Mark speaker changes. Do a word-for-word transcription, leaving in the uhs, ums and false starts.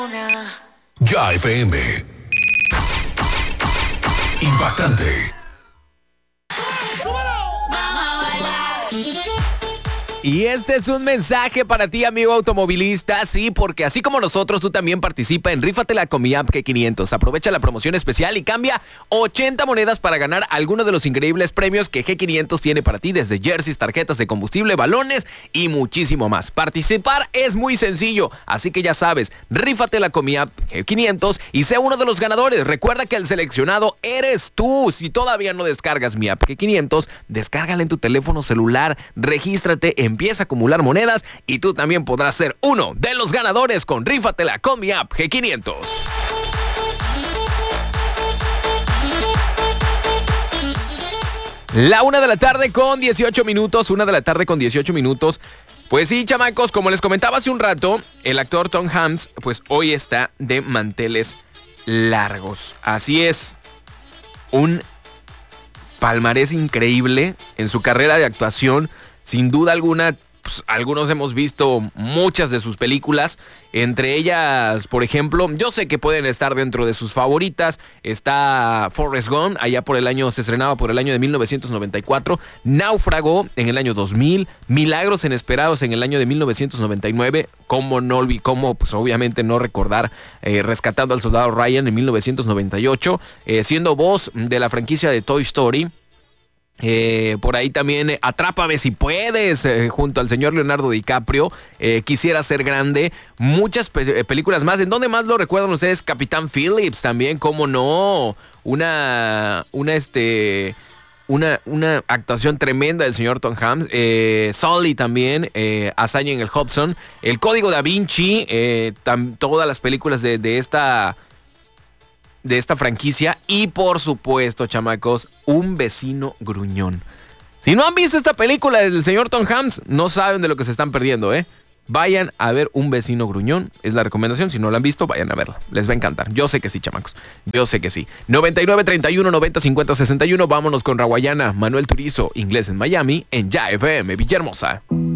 Speaker 1: Ya F M. Impactante.
Speaker 2: Y este es un mensaje para ti, amigo automovilista, sí, porque así como nosotros, tú también participa en Rífatela con mi app G quinientos. Aprovecha la promoción especial y cambia ochenta monedas para ganar alguno de los increíbles premios que G quinientos tiene para ti, desde jerseys, tarjetas de combustible, balones y muchísimo más. Participar es muy sencillo, así que ya sabes, Rífatela con mi app G quinientos y sé uno de los ganadores. Recuerda que el seleccionado eres tú. Si todavía no descargas mi app G quinientos, descárgala en tu teléfono celular, regístrate en empieza a acumular monedas y tú también podrás ser uno de los ganadores con Rífatela con mi app G quinientos. La una de la tarde con dieciocho minutos, una de la tarde con dieciocho minutos. Pues sí, chamacos, como les comentaba hace un rato, el actor Tom Hanks, pues hoy está de manteles largos. Así es, un palmarés increíble en su carrera de actuación. Sin duda alguna, pues, algunos hemos visto muchas de sus películas, entre ellas, por ejemplo, yo sé que pueden estar dentro de sus favoritas, está Forrest Gump, allá por el año, se estrenaba por el año de mil novecientos noventa y cuatro, Náufrago en el año dos mil, Milagros Inesperados en el año de mil novecientos noventa y nueve, cómo no olvidar, cómo pues obviamente no recordar eh, Rescatando al Soldado Ryan en mil novecientos noventa y ocho, eh, siendo voz de la franquicia de Toy Story. Eh, por ahí también eh, Atrápame si puedes, eh, junto al señor Leonardo DiCaprio, eh, Quisiera ser grande, muchas pe- películas más. ¿En dónde más lo recuerdan ustedes? Capitán Phillips también, cómo no, una, una este, una, una actuación tremenda del señor Tom Hanks. eh, Sully también, eh, Hazaña en el Hudson, El Código Da Vinci, eh, tam- todas las películas de, de esta... de esta franquicia y por supuesto, chamacos, Un vecino gruñón. Si no han visto esta película del señor Tom Hanks, no saben de lo que se están perdiendo, ¿eh? Vayan a ver Un vecino gruñón, es la recomendación. Si no la han visto, vayan a verla, les va a encantar. Yo sé que sí, chamacos, yo sé que sí. noventa y nueve, treinta y uno, noventa, cincuenta, sesenta y uno, vámonos con Rawayana, Manuel Turizo, Inglés en Miami, en Ya F M, Villahermosa.